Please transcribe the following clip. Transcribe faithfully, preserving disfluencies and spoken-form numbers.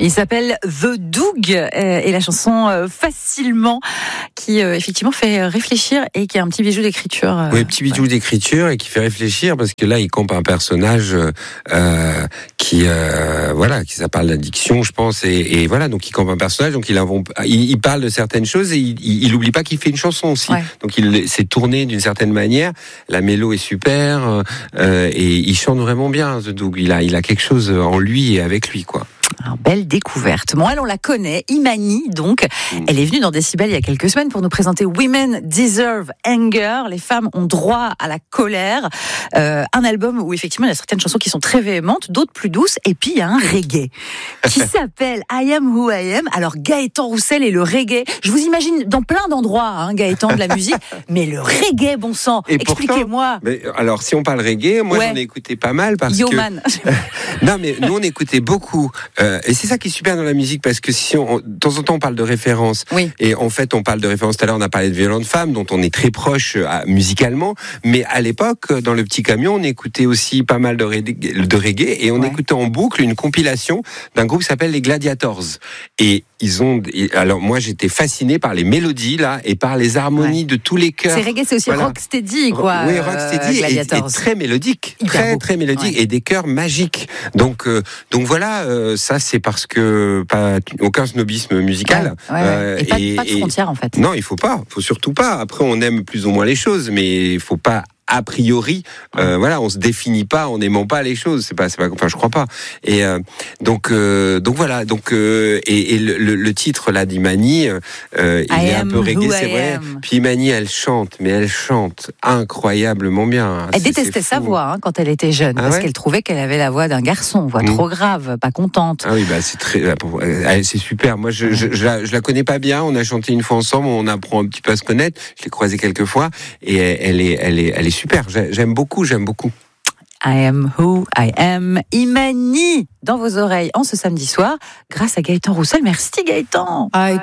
Il s'appelle The Doug euh, et la chanson euh, Facilement qui euh, effectivement fait réfléchir et qui a un petit bijou d'écriture. Euh, oui, petit bijou ouais. d'écriture et qui fait réfléchir parce que là il campe un personnage euh, qui euh, voilà qui ça parle d'addiction je pense et, et voilà donc il campe un personnage donc il, invente, il, il parle de certaines choses et il, il, il oublie pas qu'il fait une chanson aussi. Ouais. Donc il s'est tourné d'une certaine manière. La mélo est super euh, et il chante vraiment bien The Doug. Il a il a quelque chose en lui et avec lui quoi. Alors, belle découverte. Bon, elle, on la connaît, Imani, donc. Mmh. Elle est venue dans Décibel il y a quelques semaines pour nous présenter Women Deserve Anger. Les femmes ont droit à la colère. Euh, un album où, effectivement, il y a certaines chansons qui sont très véhémentes, d'autres plus douces. Et puis, il y a un reggae qui s'appelle I Am Who I Am. Alors, Gaëtan Roussel et le reggae. Je vous imagine dans plein d'endroits, hein, Gaëtan, de la musique. Mais le reggae, bon sang. Et expliquez-moi. Pourtant, mais alors, si on parle reggae, moi, ouais. j'en ai écouté pas mal parce Yo que... Man. Non, mais nous, on écoutait beaucoup. Euh, et c'est ça qui est super dans la musique parce que si on, de temps en temps on parle de référence oui. et en fait on parle de référence tout à l'heure on a parlé de Violente Femme dont on est très proche euh, musicalement mais à l'époque dans le petit camion on écoutait aussi pas mal de reggae, de reggae et on ouais. écoutait en boucle une compilation d'un groupe qui s'appelle les Gladiators et ils ont alors moi j'étais fasciné par les mélodies là et par les harmonies ouais. de tous les chœurs. C'est reggae c'est aussi voilà. rocksteady quoi. Oui rocksteady euh, et, et très mélodique Hyper très beau. très mélodique ouais. et des chœurs magiques donc euh, donc voilà euh, ça c'est parce que pas aucun snobisme musical ouais, ouais, ouais. Euh, et, pas, et pas de frontières en fait. Non, il faut pas, faut surtout pas. Après, on aime plus ou moins les choses, mais il faut pas. A priori, euh, voilà, on se définit pas en n'aimant pas les choses. C'est pas, c'est pas, enfin, je crois pas. Et euh, donc, euh, donc voilà, donc euh, et, et le, le titre là d'Imani, euh, il I est un peu reggae, c'est vrai. Am. Puis Imani, elle chante, mais elle chante incroyablement bien. Elle c'est, détestait c'est sa voix hein, quand elle était jeune, ah parce ouais qu'elle trouvait qu'elle avait la voix d'un garçon, voix mmh. trop grave, pas contente. Ah oui, bah c'est très, c'est super. Moi, je, je, je, la, je la connais pas bien. On a chanté une fois ensemble, on apprend un petit peu à se connaître. Je l'ai croisée quelques fois, et elle est, elle est, elle est super, j'aime beaucoup, j'aime beaucoup. I am who I am, Imani, dans vos oreilles en ce samedi soir, grâce à Gaëtan Roussel. Merci Gaëtan. I